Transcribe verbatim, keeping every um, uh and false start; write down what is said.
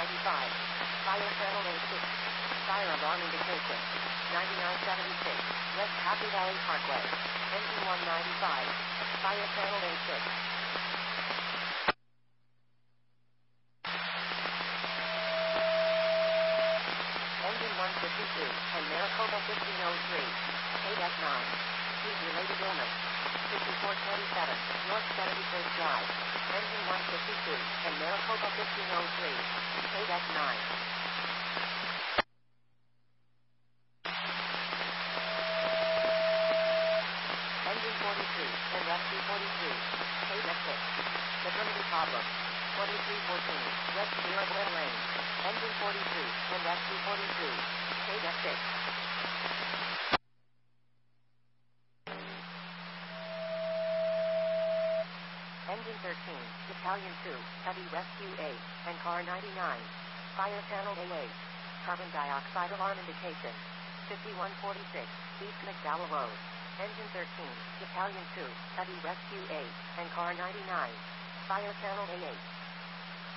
ninety-five. Fire channel A six. Fire alarm indication. ninety-nine seventy-six. West Happy Valley Parkway. Engine one ninety-five. Fire channel A six. Engine one fifty-two, and Maricopa fifteen oh three. eight F nine. Heat-related illness. fifty-four twenty-seven, North seventy-first Drive. Engine one fifty-two, and Maricopa fifteen oh three. eight F nine. Engine forty-three, and Rescue forty-three. eight F six. Maternity problem. twenty-three fourteen, West Sierra Glen Lane. Engine forty-three, and Rescue forty-three. eight F six. Engine thirteen, Battalion two, Heavy Rescue eight, and Car ninety-nine. Fire channel A eight. Carbon dioxide alarm indication. fifty-one forty-six, East McDowell Road. Engine thirteen, Battalion two, Heavy Rescue eight, and Car ninety-nine. Fire channel A eight.